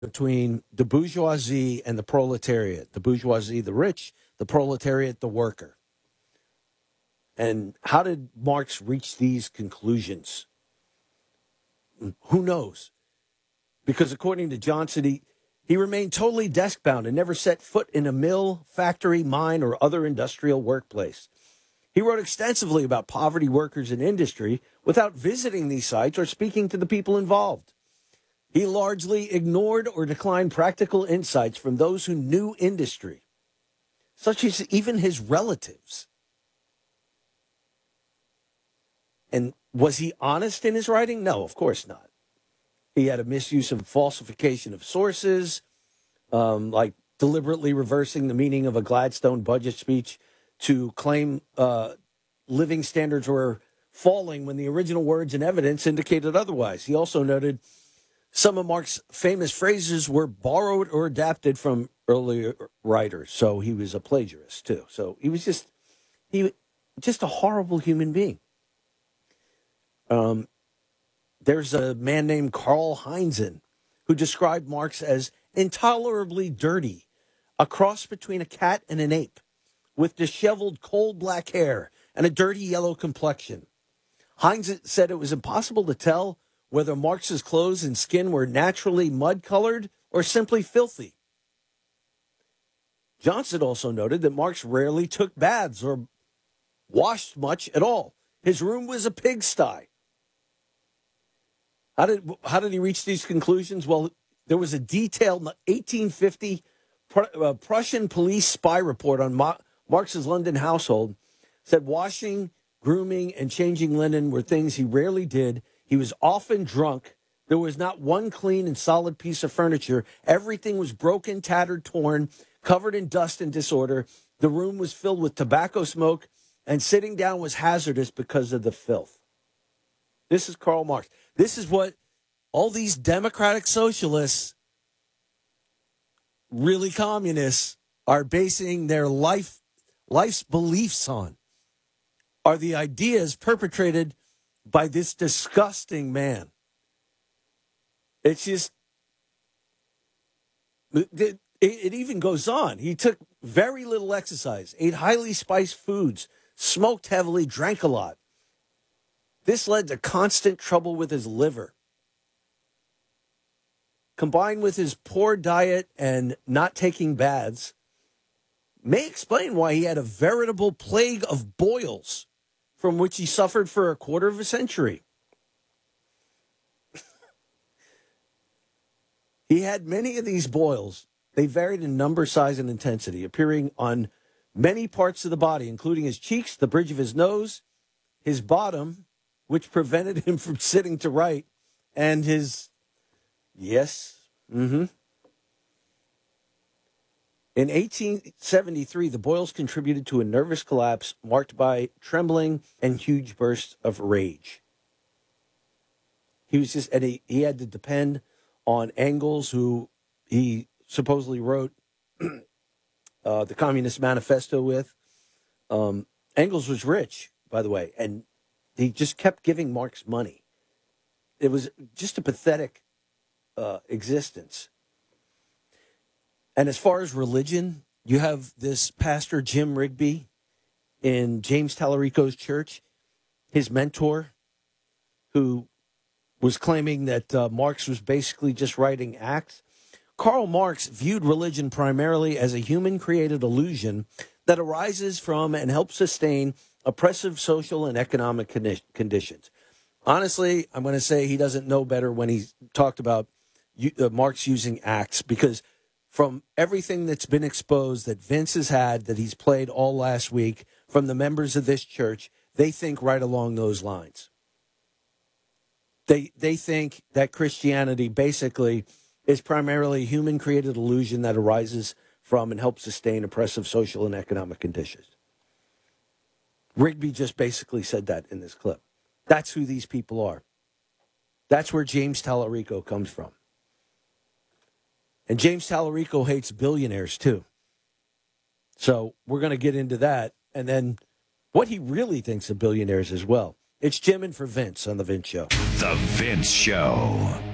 between the bourgeoisie and the proletariat. The bourgeoisie, the rich, the proletariat, the worker. And how did Marx reach these conclusions? Who knows? Because according to Johnson, he remained totally desk-bound and never set foot in a mill, factory, mine, or other industrial workplace. He wrote extensively about poverty, workers, and industry without visiting these sites or speaking to the people involved. He largely ignored or declined practical insights from those who knew industry, such as even his relatives. And was he honest in his writing? No, of course not. He had a misuse of falsification of sources, like deliberately reversing the meaning of a Gladstone budget speech to claim living standards were falling when the original words and evidence indicated otherwise. He also noted some of Marx's famous phrases were borrowed or adapted from earlier writers. So he was a plagiarist, too. So he was just a horrible human being. There's a man named Karl Heinzen who described Marx as intolerably dirty, a cross between a cat and an ape, with disheveled coal black hair and a dirty yellow complexion. Heinzen said it was impossible to tell whether Marx's clothes and skin were naturally mud-colored or simply filthy. Johnson also noted that Marx rarely took baths or washed much at all. His room was a pigsty. How did he reach these conclusions? Well, there was a detailed 1850 Prussian police spy report on Marx's London household. Said washing, grooming, and changing linen were things he rarely did. He was often drunk. There was not one clean and solid piece of furniture. Everything was broken, tattered, torn, covered in dust and disorder. The room was filled with tobacco smoke, and sitting down was hazardous because of the filth. This is Karl Marx. This is what all these democratic socialists, really communists, are basing their life's beliefs on, are the ideas perpetrated by this disgusting man. It's just, it even goes on. He took very little exercise, ate highly spiced foods, smoked heavily, drank a lot. This led to constant trouble with his liver. Combined with his poor diet and not taking baths, may explain why he had a veritable plague of boils from which he suffered for a quarter of a century. He had many of these boils. They varied in number, size, and intensity, appearing on many parts of the body, including his cheeks, the bridge of his nose, his bottom, which prevented him from sitting to write, and his, In 1873, the boils contributed to a nervous collapse marked by trembling and huge bursts of rage. He had to depend on Engels, who he supposedly wrote the Communist Manifesto with. Engels was rich, by the way, and he just kept giving Marx money. It was just a pathetic existence. And as far as religion, you have this pastor, Jim Rigby, in James Tallarico's church, his mentor, who was claiming that Marx was basically just writing Acts. Karl Marx viewed religion primarily as a human-created illusion that arises from and helps sustain oppressive social and economic conditions. Honestly, I'm going to say he doesn't know better when he talked about Marx using Acts, because from everything that's been exposed that Vince has had, that he's played all last week, from the members of this church, they think right along those lines. They think that Christianity basically is primarily a human-created illusion that arises from and helps sustain oppressive social and economic conditions. Rigby just basically said that in this clip. That's who these people are. That's where James Tallarico comes from. And James Tallarico hates billionaires, too. So we're going to get into that. And then what he really thinks of billionaires as well. It's Jim in for Vince on The Vince Show. The Vince Show.